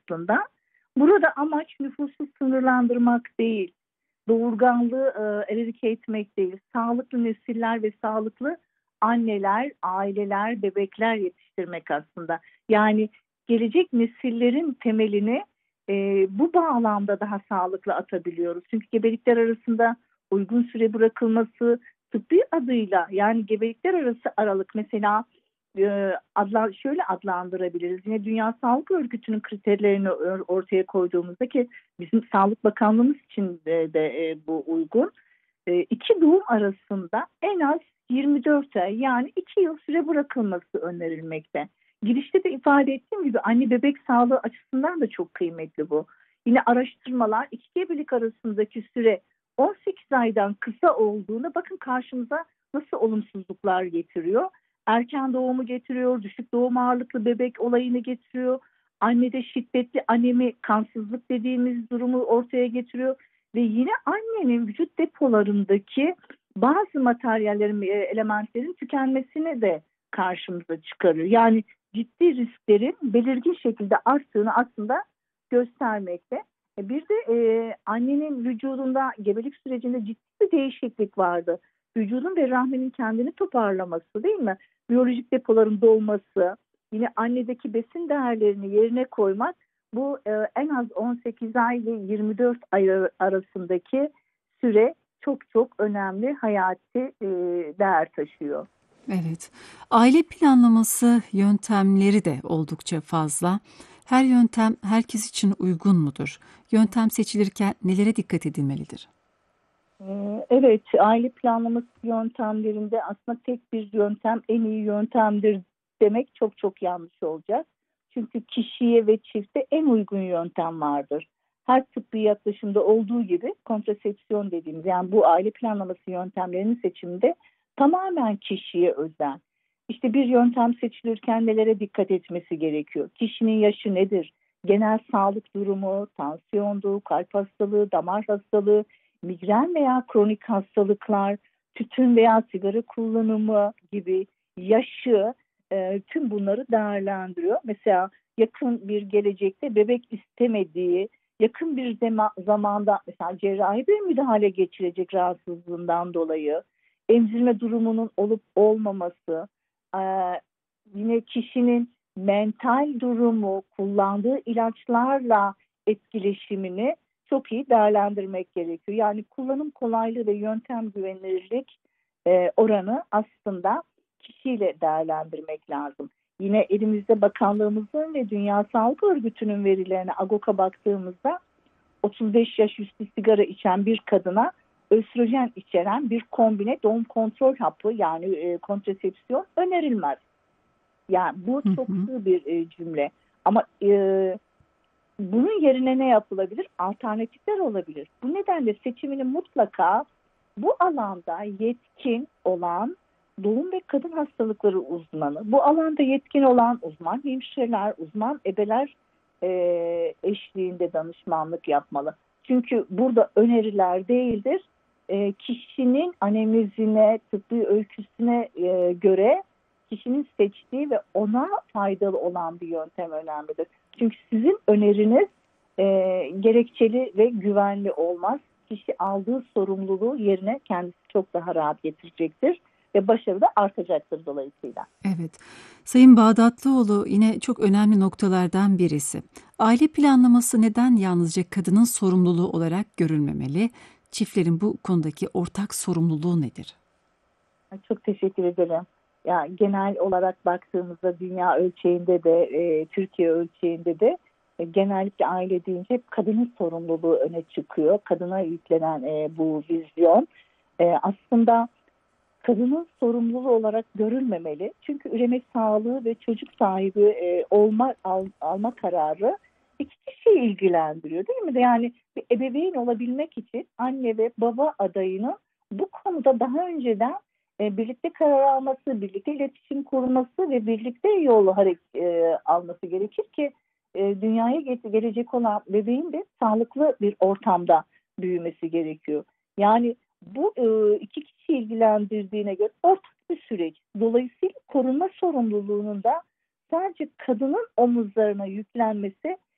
aslında. Burada amaç nüfusu sınırlandırmak değil, doğurganlığı eradike etmek değil, sağlıklı nesiller ve sağlıklı anneler, aileler, bebekler yetiştirmek aslında. Yani gelecek nesillerin temelini bu bağlamda daha sağlıklı atabiliyoruz. Çünkü gebelikler arasında uygun süre bırakılması, tıbbi adıyla yani gebelikler arası aralık mesela şöyle adlandırabiliriz. Yine Dünya Sağlık Örgütü'nün kriterlerini ortaya koyduğumuzda ki bizim Sağlık Bakanlığımız için de bu uygun. İki doğum arasında en az 24 ay yani 2 yıl süre bırakılması önerilmekte. Girişte de ifade ettiğim gibi anne bebek sağlığı açısından da çok kıymetli bu. Yine araştırmalar iki gebelik arasındaki süre 18 aydan kısa olduğunda bakın karşımıza nasıl olumsuzluklar getiriyor. Erken doğumu getiriyor, düşük doğum ağırlıklı bebek olayını getiriyor. Annede şiddetli anemi, kansızlık dediğimiz durumu ortaya getiriyor. Ve yine annenin vücut depolarındaki bazı materyallerin, elementlerin tükenmesini de karşımıza çıkarıyor. Yani ciddi risklerin belirgin şekilde arttığını aslında göstermekte. Bir de annenin vücudunda gebelik sürecinde ciddi bir değişiklik vardı. Vücudun ve rahminin kendini toparlaması değil mi? Biyolojik depoların dolması, yine annedeki besin değerlerini yerine koymak bu en az 18 ay ile 24 ay arasındaki süre çok çok önemli hayati değer taşıyor. Evet. Aile planlaması yöntemleri de oldukça fazla. Her yöntem herkes için uygun mudur? Yöntem seçilirken nelere dikkat edilmelidir? Evet, aile planlaması yöntemlerinde aslında tek bir yöntem en iyi yöntemdir demek çok çok yanlış olacak. Çünkü kişiye ve çifte en uygun yöntem vardır. Her tıbbi yaklaşımda olduğu gibi kontrasepsiyon dediğimiz yani bu aile planlaması yöntemlerinin seçiminde tamamen kişiye özel. İşte bir yöntem seçilirken nelere dikkat etmesi gerekiyor? Kişinin yaşı nedir? Genel sağlık durumu, tansiyondu, kalp hastalığı, damar hastalığı, migren veya kronik hastalıklar, tütün veya sigara kullanımı gibi yaşı tüm bunları değerlendiriyor. Mesela yakın bir gelecekte bebek istemediği, yakın bir zamanda mesela cerrahi bir müdahale geçirecek rahatsızlığından dolayı, emzirme durumunun olup olmaması, e, yine kişinin mental durumu, kullandığı ilaçlarla etkileşimini çok iyi değerlendirmek gerekiyor. Yani kullanım kolaylığı ve yöntem güvenilirlik oranı aslında kişiyle değerlendirmek lazım. Yine elimizde bakanlığımızın ve Dünya Sağlık Örgütü'nün verilerine AGOK'a baktığımızda 35 yaş üstü sigara içen bir kadına östrojen içeren bir kombine doğum kontrol hapı yani kontrasepsiyon önerilmez. Yani bu Hı çok hı. sığ bir cümle. Ama bunun yerine ne yapılabilir? Alternatifler olabilir. Bu nedenle seçimini mutlaka bu alanda yetkin olan doğum ve kadın hastalıkları uzmanı, bu alanda yetkin olan uzman hemşireler, uzman ebeler eşliğinde danışmanlık yapmalı. Çünkü burada öneriler değildir. Kişinin anemizine, tıbbi öyküsüne göre kişinin seçtiği ve ona faydalı olan bir yöntem önemlidir. Çünkü sizin öneriniz gerekçeli ve güvenli olmaz. Kişi aldığı sorumluluğu yerine kendisi çok daha rahat getirecektir ve başarı da artacaktır dolayısıyla. Evet. Sayın Bağdatlıoğlu yine çok önemli noktalardan birisi. Aile planlaması neden yalnızca kadının sorumluluğu olarak görülmemeli? Çiftlerin bu konudaki ortak sorumluluğu nedir? Çok teşekkür ederim. Ya genel olarak baktığımızda dünya ölçeğinde de Türkiye ölçeğinde de genellikle aile deyince hep kadının sorumluluğu öne çıkıyor. Kadına yüklenen bu vizyon aslında kadının sorumluluğu olarak görülmemeli. Çünkü üreme sağlığı ve çocuk sahibi alma kararı iki kişiyi ilgilendiriyor değil mi? Yani bir ebeveyn olabilmek için anne ve baba adayının bu konuda daha önceden birlikte karar alması, birlikte iletişim kurması ve birlikte yol alması gerekir ki dünyaya gelecek olan bebeğin de sağlıklı bir ortamda büyümesi gerekiyor. Yani bu iki kişi ilgilendirdiğine göre ortak bir süreç. Dolayısıyla korunma sorumluluğunun da sadece kadının omuzlarına yüklenmesi